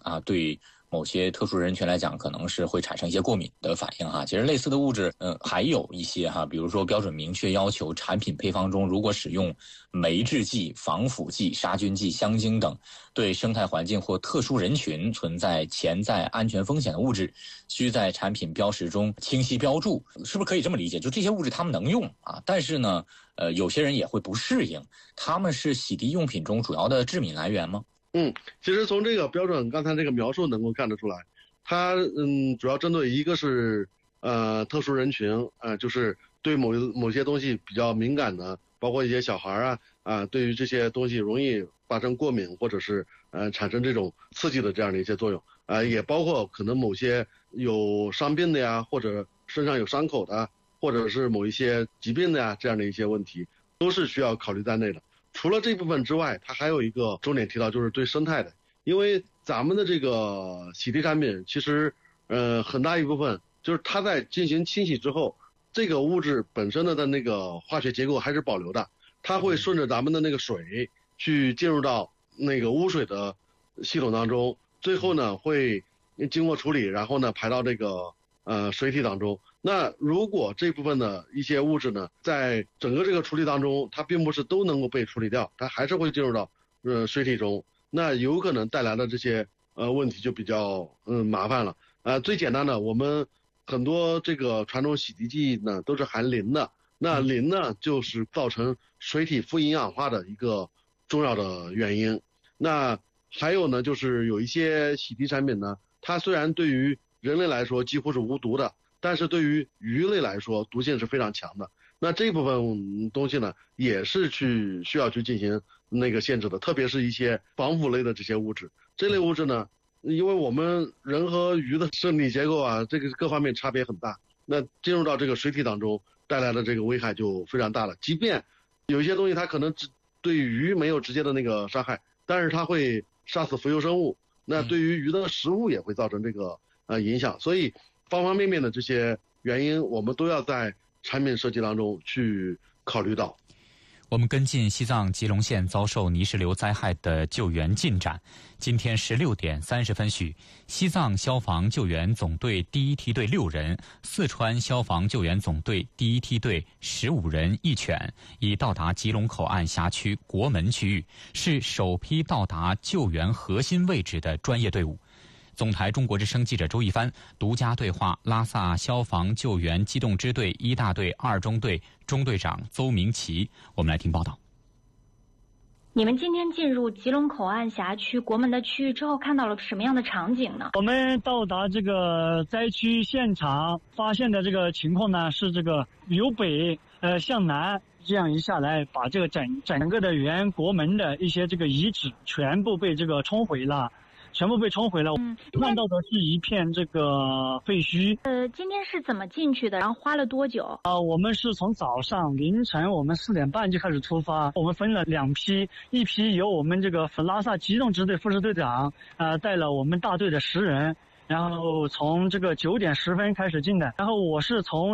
啊，对某些特殊人群来讲可能是会产生一些过敏的反应哈。其实类似的物质还有一些哈，比如说标准明确要求产品配方中如果使用酶制剂、防腐剂、杀菌剂、香精等对生态环境或特殊人群存在潜在安全风险的物质，需在产品标识中清晰标注。是不是可以这么理解，就这些物质他们能用啊，但是呢有些人也会不适应，他们是洗涤用品中主要的致敏来源吗？ 其实从这个标准刚才这个描述能够看得出来，它主要针对一个是特殊人群就是对某些东西比较敏感的，包括一些小孩对于这些东西容易发生过敏或者是产生这种刺激的这样的一些作用也包括可能某些有伤病的呀，或者身上有伤口的，或者是某一些疾病的呀，这样的一些问题都是需要考虑在内的。除了这部分之外，它还有一个重点提到就是对生态的，因为咱们的这个洗涤产品其实很大一部分就是它在进行清洗之后，这个物质本身的那个化学结构还是保留的，它会顺着咱们的那个水去进入到那个污水的系统当中，最后呢会经过处理，然后呢排到这个水体当中。那如果这部分的一些物质呢，在整个这个处理当中，它并不是都能够被处理掉，它还是会进入到水体中，那有可能带来的这些问题就比较麻烦了。最简单的，我们很多这个传统洗涤剂呢都是含磷的，那磷呢就是造成水体富营养化的一个重要的原因。那还有呢，就是有一些洗涤产品呢，它虽然对于人类来说几乎是无毒的，但是对于鱼类来说毒性是非常强的。那这部分东西呢，也是需要去进行那个限制的，特别是一些防腐类的这些物质。这类物质呢，因为我们人和鱼的生理结构这个各方面差别很大，那进入到这个水体当中带来的这个危害就非常大了。即便有一些东西它可能对鱼没有直接的那个伤害，但是它会杀死浮游生物，那对于鱼的食物也会造成这个影响。所以方方面面的这些原因，我们都要在产品设计当中去考虑到。 我们跟进西藏吉隆县遭受泥石流灾害的救援进展。今天16点30分许，西藏消防救援总队第一梯队6人，四川消防救援总队第一梯队15人1犬，已到达吉隆口岸辖区国门区域，是首批到达救援核心位置的专业队伍。总台中国之声记者周一帆独家对话拉萨消防救援机动支队1大队2中队中队长邹明奇，我们来听报道。 你们今天进入吉隆口岸辖区国门的区域之后，看到了什么样的场景呢？ 我们到达这个灾区现场，发现的这个情况呢是这个由北向南这样一下来，把这个整个的原国门的一些这个遗址全部被这个冲毁了。看到的是一片这个废墟。 今天是怎么进去的？然后花了多久？ 我们是从早上凌晨我们4点半就开始出发，我们分了2批，一批由我们这个拉萨机动支队副支队长带了我们大队的10人。然后从这个9点10分开始进的，然后我是从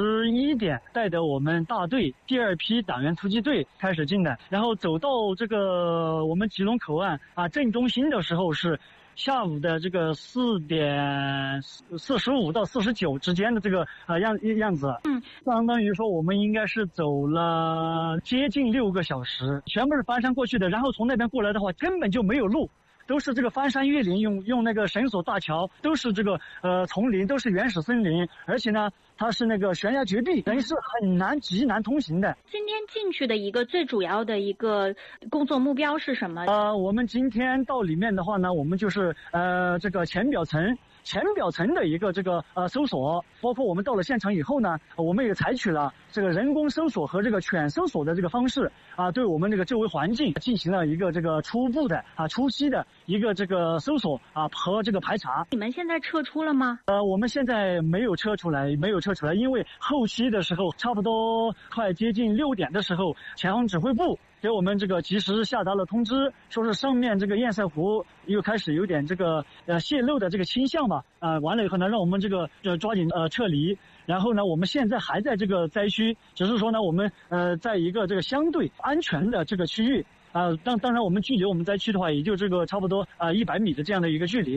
11点带着我们大队第2批党员突击队开始进的，然后走到这个我们吉隆口岸正中心的时候是下午的这个4点45到49之间的这个样子。相当于说我们应该是走了接近6个小时，全部是翻山过去的，然后从那边过来的话根本就没有路，都是这个翻山越岭，用那个绳索大桥，都是这个丛林，都是原始森林，而且呢它是那个悬崖绝壁，等于是极难通行的。 今天进去的一个最主要的一个工作目标是什么？ 我们今天到里面的话呢，我们就是这个浅表层的一个这个搜索，包括我们到了现场以后呢，我们也采取了这个人工搜索和这个犬搜索的这个方式对我们这个周围环境进行了一个这个初步的初期的一个这个搜索和这个排查。 你们现在撤出了吗？ 我们现在没有撤出来，因为后期的时候差不多快接近6点的时候，前方指挥部给我们这个及时下达了通知，说是上面这个堰塞湖又开始有点这个泄漏的这个倾向吧。完了以后呢，让我们这个抓紧撤离。然后呢，我们现在还在这个灾区，只是说呢，我们在一个这个相对安全的这个区域当然我们距离我们灾区的话，也就这个差不多100米的这样的一个距离。